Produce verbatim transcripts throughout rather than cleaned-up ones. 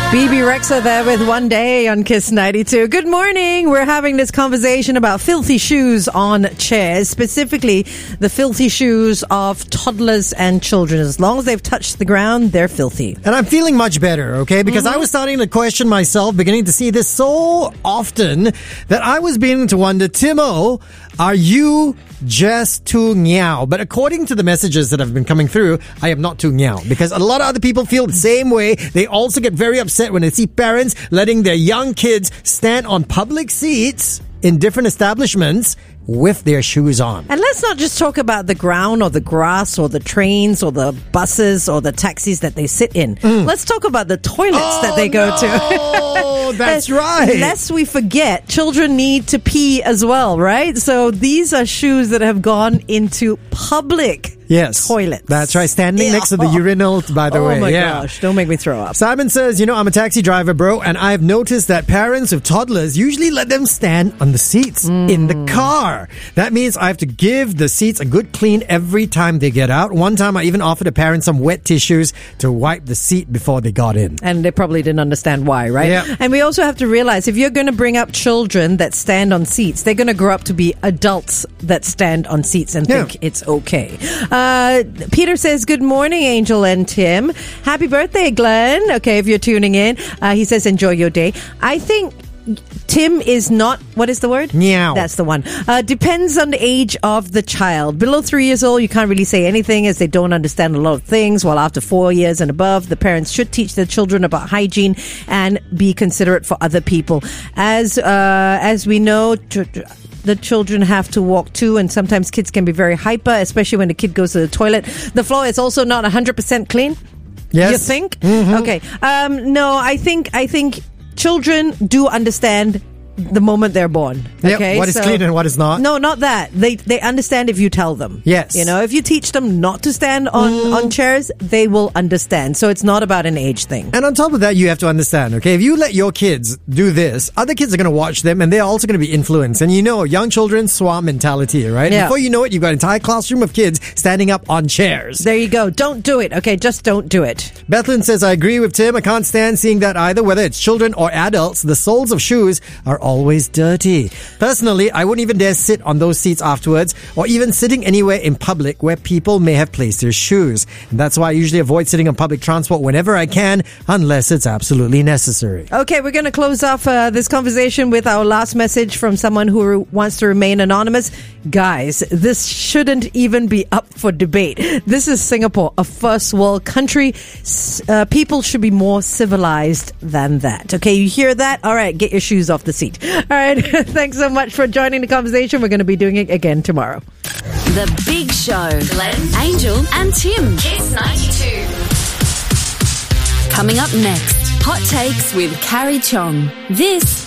B B Rexa there with One Day on Kiss ninety-two. Good morning. We're having this conversation about filthy shoes on chairs, specifically the filthy shoes of toddlers and children. As long as they've touched the ground, they're filthy. And I'm feeling much better, okay? Because Mm-hmm. I was starting to question myself, beginning to see this so often that I was beginning to wonder, Timo, are you just too meow? But according to the messages that have been coming through, I am not too meow, because a lot of other people feel the same way. They also get very upset when they see parents letting their young kids stand on public seats in different establishments with their shoes on. And let's not just talk about the ground or the grass or the trains or the buses or the taxis that they sit in. Mm. Let's talk about the toilets oh, that they go no. to. Oh, that's right. Lest we forget, children need to pee as well, right? So these are shoes that have gone into public yes. toilets. That's right. Standing yeah. next to the urinal, by the oh way. Oh my yeah. gosh, don't make me throw up. Simon says, you know, I'm a taxi driver, bro, and I've noticed that parents of toddlers usually let them stand on the seats mm. in the car. That means I have to give the seats a good clean every time they get out. One time I even offered a parent some wet tissues to wipe the seat before they got in. And they probably didn't understand why, right? Yeah. And we also have to realize if you're going to bring up children that stand on seats, they're going to grow up to be adults that stand on seats and yeah. think it's okay. Uh, Peter says, good morning, Angel and Tim. Happy birthday, Glenn. Okay, if you're tuning in. Uh, he says, enjoy your day. I think Tim is not, what is the word? Meow. That's the one. Uh, depends on the age of the child. Below three years old, you can't really say anything as they don't understand a lot of things, while after four years and above, the parents should teach their children about hygiene and be considerate for other people. As, uh, as we know, tr- tr- the children have to walk too, and sometimes kids can be very hyper, especially when the kid goes to the toilet. The floor is also not one hundred percent clean. Yes. You think? Mm-hmm. Okay. Um, no, I think, I think children do understand the moment they're born. Okay, yep. What is so, clean and what is not? No, not that. They they understand if you tell them. Yes. You know, if you teach them not to stand on, mm. on chairs, they will understand. So it's not about an age thing. And on top of that, you have to understand, okay, if you let your kids do this, other kids are going to watch them and they're also going to be influenced. And you know, young children, swarm mentality, right? Yeah. Before you know it, you've got an entire classroom of kids standing up on chairs. There you go. Don't do it. Okay, just don't do it. Bethlen says, I agree with Tim. I can't stand seeing that either. Whether it's children or adults, the soles of shoes are always dirty. Personally, I wouldn't even dare sit on those seats afterwards, or even sitting anywhere in public where people may have placed their shoes. And that's why I usually avoid sitting on public transport whenever I can, unless it's absolutely necessary. Okay, we're going to close off uh, this conversation with our last message from someone who re- wants to remain anonymous. Guys, this shouldn't even be up for debate. This is Singapore, a first world country. Uh, people should be more civilized than that. Okay, you hear that? All right, get your shoes off the seat. All right, thanks so much for joining the conversation. We're going to be doing it again tomorrow. The Big Show. Glenn, Angel, and Tim. Kiss ninety-two. Coming up next, Hot Takes with Carrie Chong. This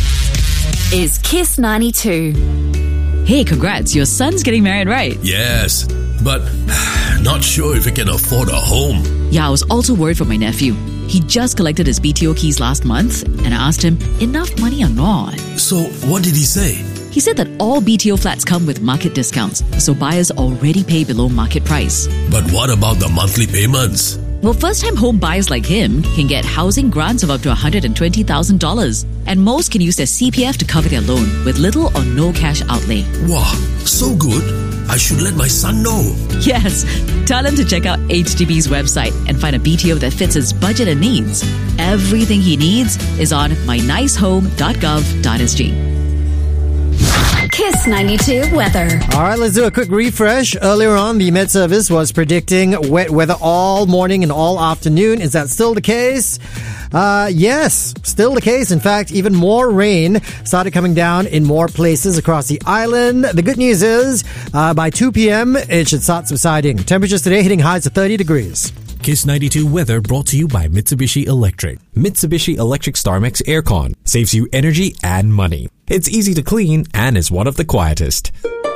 is Kiss ninety-two. Hey, congrats. Your son's getting married, right? Yes, but not sure if he can afford a home. Yeah, I was also worried for my nephew. He just collected his B T O keys last month, and I asked him, enough money or not? So, what did he say? He said that all B T O flats come with market discounts, so buyers already pay below market price. But what about the monthly payments? Well, first-time home buyers like him can get housing grants of up to one hundred twenty thousand dollars, and most can use their C P F to cover their loan with little or no cash outlay. Wow, so good. I should let my son know. Yes, tell him to check out H D B's website and find a B T O that fits his budget and needs. Everything he needs is on my nice home dot gov dot s g. Kiss ninety-two weather. All right, let's do a quick refresh. Earlier on, the Met Service was predicting wet weather all morning and all afternoon. Is that still the case? Uh, yes, still the case. In fact, even more rain started coming down in more places across the island. The good news is, uh, by two p.m., it should start subsiding. Temperatures today hitting highs of thirty degrees. Kiss ninety-two weather brought to you by Mitsubishi Electric. Mitsubishi Electric StarMax Aircon saves you energy and money. It's easy to clean and is one of the quietest.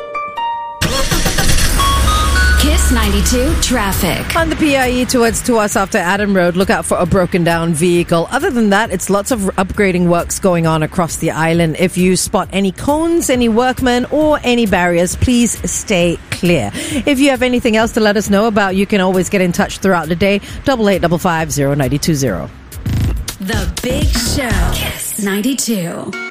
Kiss ninety-two traffic. On the P I E towards Tuas after Adam Road, look out for a broken down vehicle. Other than that, it's lots of upgrading works going on across the island. If you spot any cones, any workmen, or any barriers, please stay clear. If you have anything else to let us know about, you can always get in touch throughout the day. Double eight double five zero ninety two zero. The Big Show. Kiss ninety-two.